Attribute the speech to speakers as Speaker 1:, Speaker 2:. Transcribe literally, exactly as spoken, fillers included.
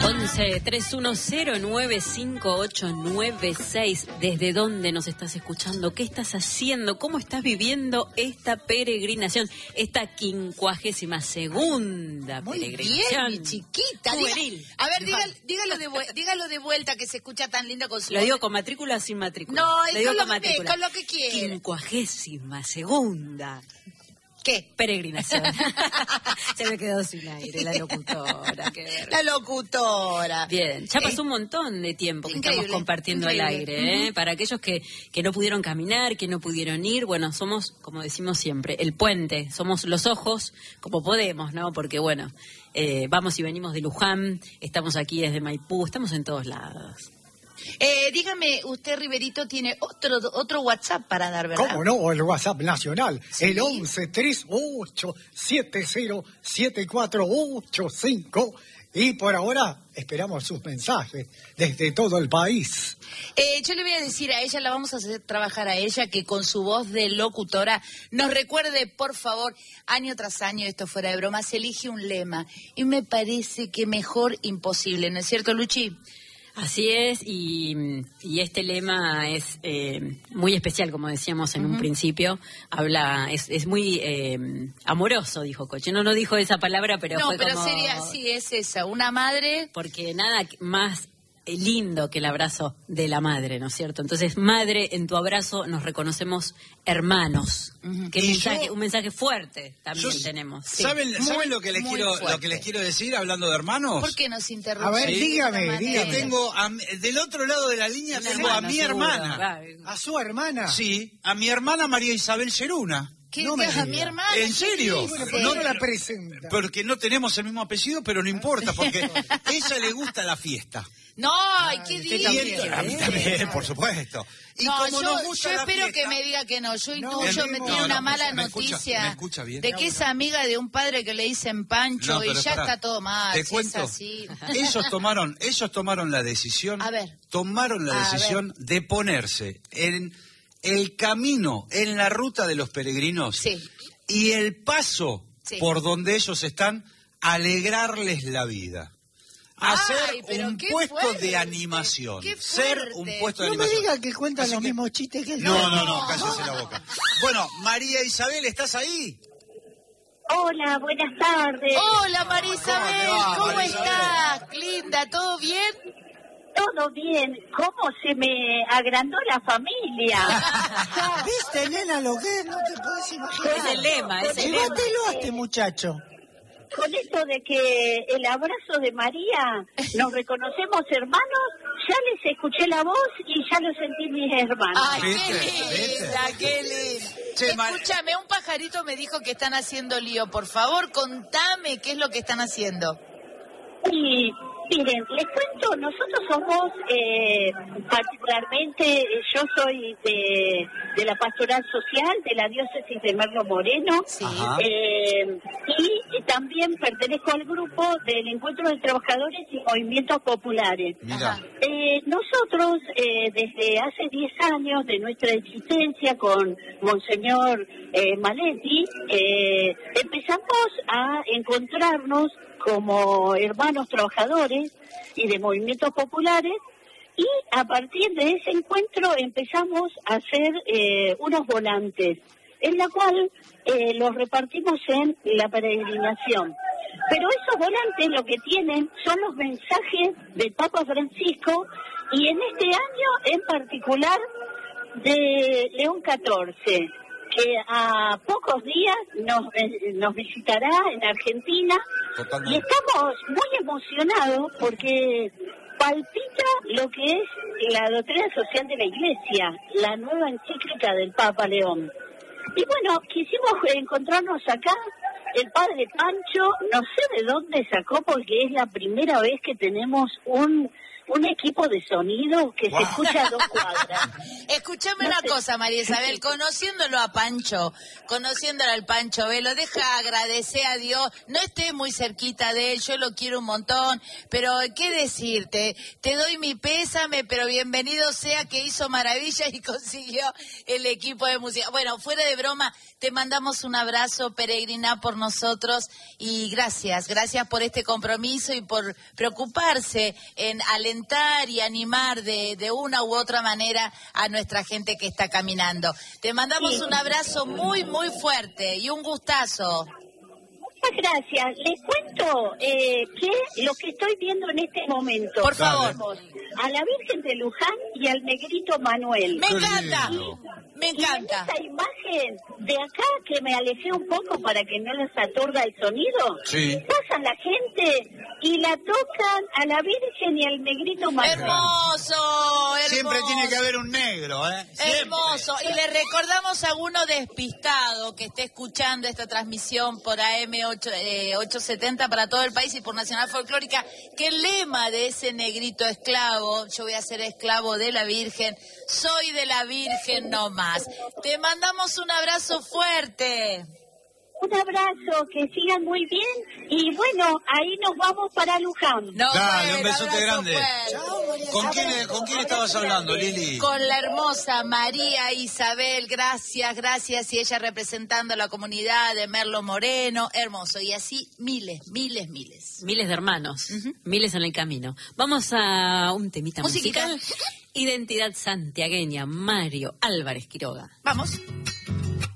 Speaker 1: once, tres uno cero, nueve cinco ocho nueve seis. ¿Desde dónde nos estás escuchando? ¿Qué estás haciendo? ¿Cómo estás viviendo esta peregrinación? Esta quincuagésima segunda
Speaker 2: Muy
Speaker 1: peregrinación.
Speaker 2: bien, mi chiquita.
Speaker 1: Juvenil.
Speaker 2: Diga, a ver, dígalo, dígalo, de vu- dígalo de vuelta, que se escucha tan lindo con su
Speaker 1: ¿Lo
Speaker 2: voz.
Speaker 1: digo con matrícula o sin matrícula?
Speaker 2: No,
Speaker 1: lo digo
Speaker 2: con,
Speaker 1: con
Speaker 2: lo que,
Speaker 1: matrícula.
Speaker 2: con lo que quiera.
Speaker 1: Quincuagésima segunda
Speaker 2: ¿Qué?
Speaker 1: peregrinación. Se me quedó sin aire la locutora. Qué vergüenza.
Speaker 2: La locutora.
Speaker 1: Bien, ya pasó
Speaker 2: Eh,
Speaker 1: un montón de tiempo que
Speaker 2: increíble,
Speaker 1: estamos compartiendo
Speaker 2: increíble.
Speaker 1: al aire, ¿eh? Para aquellos que, que no pudieron caminar, que no pudieron ir, bueno, somos, como decimos siempre, el puente, somos los ojos, como podemos, ¿no? Porque, bueno, eh, vamos y venimos de Luján, estamos aquí desde Maipú, estamos en todos lados.
Speaker 2: Eh, dígame, usted, Riverito, tiene otro otro WhatsApp para dar, ¿verdad?
Speaker 3: ¿Cómo no? El WhatsApp nacional,
Speaker 2: Sí.
Speaker 3: el once, treinta y ocho, setenta, setenta y cuatro, ochenta y cinco. Y por ahora esperamos sus mensajes desde todo el país.
Speaker 2: Eh, yo le voy a decir a ella, la vamos a hacer trabajar a ella, que con su voz de locutora nos recuerde, por favor, año tras año, esto fuera de broma, se elige un lema. Y me parece que mejor imposible, ¿no es cierto, Luchi?
Speaker 1: Así es, y, y este lema es eh, muy especial, como decíamos en
Speaker 2: Uh-huh.
Speaker 1: un principio. Habla, es, es muy eh, amoroso, dijo Coche. No, no dijo esa palabra, pero
Speaker 2: no,
Speaker 1: fue
Speaker 2: pero
Speaker 1: como...
Speaker 2: sería, sí, es esa, una madre...
Speaker 1: Porque nada más eh, lindo que el abrazo de la madre, ¿no es cierto? Entonces, madre, en tu abrazo nos reconocemos hermanos.
Speaker 2: Ujú.
Speaker 1: Que
Speaker 4: Y
Speaker 1: mensaje,
Speaker 4: yo-
Speaker 1: un mensaje fuerte también
Speaker 4: Yo-
Speaker 1: tenemos.
Speaker 2: Sí,
Speaker 4: ¿Saben,
Speaker 2: muy,
Speaker 4: ¿saben lo que les
Speaker 2: muy
Speaker 4: quiero lo
Speaker 2: fuerte.
Speaker 4: que les quiero decir hablando de hermanos?
Speaker 2: ¿Por qué nos interrumpe?
Speaker 3: A ver,
Speaker 2: de
Speaker 3: dígame,
Speaker 2: esta manera?
Speaker 3: dígame.
Speaker 4: Que tengo a mi- del otro lado de la línea
Speaker 1: Una
Speaker 4: tengo a
Speaker 1: hermana,
Speaker 4: mi
Speaker 1: seguro.
Speaker 4: hermana.
Speaker 1: Va,
Speaker 3: ¿A su hermana?
Speaker 4: Sí, a mi hermana María Isabel Ceruna.
Speaker 2: ¿Qué,
Speaker 3: No me
Speaker 2: qué, a
Speaker 3: diga.
Speaker 2: mi hermana?
Speaker 4: ¿En serio?
Speaker 2: ¿Qué
Speaker 3: Bueno,
Speaker 2: dice?
Speaker 3: ¿por qué
Speaker 4: No,
Speaker 3: no la presenta?
Speaker 4: Porque no tenemos el mismo apellido, pero no importa, porque a ella le gusta la fiesta.
Speaker 2: No, ay, qué
Speaker 3: usted
Speaker 4: Y
Speaker 2: dice.
Speaker 3: también,
Speaker 4: entonces- a mí también, por supuesto. Y
Speaker 2: No,
Speaker 4: como
Speaker 2: yo,
Speaker 4: nos gusta
Speaker 2: yo
Speaker 4: la
Speaker 2: espero
Speaker 4: fiesta,
Speaker 2: que me diga que no. Yo
Speaker 3: No,
Speaker 2: intuyo, me
Speaker 3: no,
Speaker 2: tiene
Speaker 3: no,
Speaker 2: una
Speaker 4: no,
Speaker 2: mala
Speaker 4: me escucha-
Speaker 2: noticia
Speaker 4: me escucha bien.
Speaker 2: de que es amiga de un padre que le dicen Pancho
Speaker 4: No,
Speaker 2: y
Speaker 4: pero
Speaker 2: ya
Speaker 4: pará,
Speaker 2: está todo mal.
Speaker 4: te
Speaker 2: si
Speaker 4: cuento.
Speaker 2: Es así.
Speaker 4: Ellos tomaron, ellos tomaron la decisión,
Speaker 2: A ver.
Speaker 4: tomaron la
Speaker 2: A
Speaker 4: decisión de ponerse en el camino, en la ruta de los peregrinos
Speaker 2: Sí.
Speaker 4: y el paso
Speaker 2: Sí.
Speaker 4: por donde ellos están, alegrarles la vida. Hacer
Speaker 2: Ay, pero
Speaker 4: un
Speaker 2: qué
Speaker 4: puesto
Speaker 2: fuerte,
Speaker 4: de animación.
Speaker 2: qué
Speaker 4: Ser
Speaker 2: fuerte.
Speaker 4: un puesto de
Speaker 3: No me
Speaker 4: animación.
Speaker 3: diga que cuentan
Speaker 4: Así
Speaker 3: los
Speaker 4: que-
Speaker 3: mismos chistes que
Speaker 4: No,
Speaker 3: yo.
Speaker 4: no, no, cállese la boca. Bueno, María Isabel, ¿estás ahí?
Speaker 5: Hola, buenas tardes.
Speaker 2: Hola, Marisabel,
Speaker 4: ¿Cómo te va,
Speaker 2: ¿cómo
Speaker 4: María
Speaker 2: estás? Linda, ¿todo bien?
Speaker 5: ¿Todo bien? ¿Cómo se me agrandó la familia?
Speaker 3: ¿Viste, nena, lo que es? No te podés imaginar.
Speaker 1: Es el lema, es el lema.
Speaker 3: Llévatelo a este muchacho.
Speaker 5: Con esto de que el abrazo de María, nos reconocemos hermanos, ya les escuché la voz y ya lo sentí mis hermanos.
Speaker 2: Ay, qué
Speaker 4: ¿Viste?
Speaker 2: linda, qué linda.
Speaker 4: Che, Mar-
Speaker 2: Escúchame, un pajarito me dijo que están haciendo lío. Por favor, contame qué es lo que están haciendo.
Speaker 5: Y miren, les cuento, nosotros somos, eh, particularmente, eh, yo soy de, de la pastoral social de la diócesis de Merlo Moreno.
Speaker 2: Sí.
Speaker 4: Ajá.
Speaker 5: Eh, y también pertenezco al grupo del Encuentro de Trabajadores y Movimientos Populares.
Speaker 4: Mira.
Speaker 2: Ajá.
Speaker 5: Eh, nosotros, eh, desde hace diez años de nuestra existencia con Monseñor eh, Maletti, eh, empezamos a encontrarnos como hermanos trabajadores y de movimientos populares, y a partir de ese encuentro empezamos a hacer eh, unos volantes, en la cual eh, los repartimos en la peregrinación. Pero esos volantes lo que tienen son los mensajes del Papa Francisco, y en este año en particular de León catorce, que a pocos días nos, eh, nos visitará en Argentina.
Speaker 4: Totalmente.
Speaker 5: Y estamos muy emocionados porque palpita lo que es la doctrina social de la Iglesia, la nueva encíclica del Papa León. Y bueno, quisimos encontrarnos acá. El padre Pancho, no sé de dónde sacó, porque es la primera vez que tenemos un un equipo de sonido que
Speaker 4: Wow.
Speaker 5: se escucha a dos cuadras.
Speaker 2: Escúchame
Speaker 5: No
Speaker 2: una
Speaker 5: sé.
Speaker 2: cosa, María Isabel, conociéndolo a Pancho, conociéndolo al Pancho Velo, deja agradecer a Dios, no esté muy cerquita de él, yo lo quiero un montón, pero qué decirte, te doy mi pésame, pero bienvenido sea que hizo maravillas y consiguió el equipo de música. Bueno, fuera de broma, te mandamos un abrazo, peregrina por nosotros, y gracias, gracias por este compromiso y por preocuparse en alentar y animar de, de una u otra manera a nuestra gente que está caminando. Te mandamos
Speaker 5: Sí.
Speaker 2: un abrazo muy, muy fuerte y un gustazo.
Speaker 5: Muchas gracias. Les cuento eh, que lo que estoy viendo en este momento.
Speaker 2: Por favor.
Speaker 5: Tenemos a la Virgen de Luján y al Negrito Manuel.
Speaker 2: Me
Speaker 4: Qué
Speaker 2: encanta,
Speaker 4: lindo.
Speaker 2: me
Speaker 5: Y en
Speaker 2: encanta.
Speaker 5: esta imagen de acá, que me alejé un poco para que no les atorda el sonido,
Speaker 4: Sí.
Speaker 5: pasan la gente y la tocan a la Virgen y al Negrito Manuel.
Speaker 2: Hermoso, hermoso.
Speaker 4: Siempre tiene que haber un negro, ¿eh? Siempre.
Speaker 2: Hermoso. Y le recordamos a alguno despistado que esté escuchando esta transmisión por A M ocho, eh, ochocientos setenta para todo el país y por Nacional Folclórica, que el lema de ese negrito esclavo, yo voy a ser esclavo de la Virgen, soy de la Virgen no más. Te mandamos un abrazo fuerte.
Speaker 5: Un abrazo, que sigan muy bien y bueno, ahí nos vamos para Luján.
Speaker 2: No,
Speaker 4: Dale,
Speaker 2: bueno,
Speaker 4: un besote
Speaker 2: abrazo
Speaker 4: grande.
Speaker 2: fuerte.
Speaker 4: ¿Con quién, ¿Con quién estabas hablando, Lili?
Speaker 2: Con la hermosa María Isabel, gracias, gracias, y ella representando a la comunidad de Merlo Moreno, hermoso, y así miles, miles, miles.
Speaker 1: Miles de hermanos, miles en el camino. Vamos a un temita
Speaker 2: Musiquita.
Speaker 1: musical. Identidad santiagueña, Mario Álvarez Quiroga.
Speaker 2: Vamos.